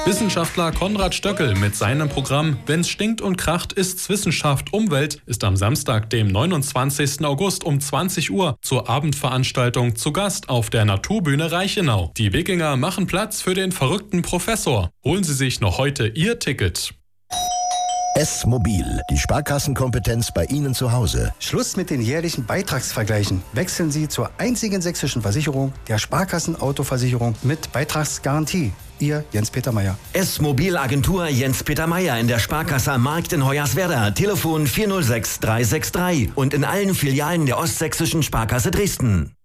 Wissenschaftler Konrad Stöckel mit seinem Programm Wenn's stinkt und kracht, ist's Wissenschaft Umwelt ist am Samstag, dem 29. August um 20 Uhr zur Abendveranstaltung zu Gast auf der Naturbühne Reichenau. Die Wikinger machen Platz für den verrückten Professor. Holen Sie sich noch heute Ihr Ticket. S-Mobil, die Sparkassenkompetenz bei Ihnen zu Hause. Schluss mit den jährlichen Beitragsvergleichen. Wechseln Sie zur einzigen sächsischen Versicherung, der Sparkassenautoversicherung mit Beitragsgarantie. Ihr Jens-Peter Meyer. S-Mobil Agentur Jens-Peter Meyer in der Sparkasse am Markt in Hoyerswerda. Telefon 406 363 und in allen Filialen der Ostsächsischen Sparkasse Dresden.